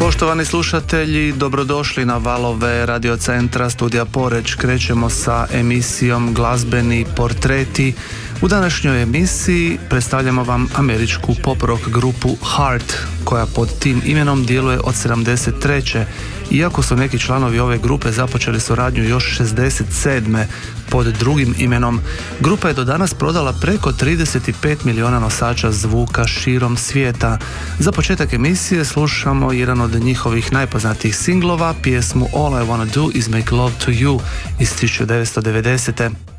Poštovani slušatelji, dobrodošli na valove radiocentra Studija Poreč. Krećemo sa emisijom Glazbeni portreti. U današnjoj emisiji predstavljamo vam američku pop rock grupu Heart, koja pod tim imenom djeluje od 73. Iako su neki članovi ove grupe započeli suradnju još 67. pod drugim imenom, grupa je do danas prodala preko 35 milijuna nosača zvuka širom svijeta. Za početak emisije slušamo jedan od njihovih najpoznatijih singlova, pjesmu All I Wanna Do Is Make Love To You iz 1990.